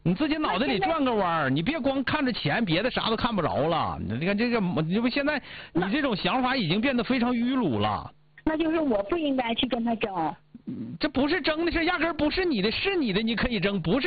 你自己脑袋里转个弯儿，你别光看着钱，别的啥都看不着了。你看这个，你不现在你这种想法已经变得非常迂鲁了。 那就是我不应该去跟他争。 这不是争的事，压根儿不是你的，是你的，你可以争，不是。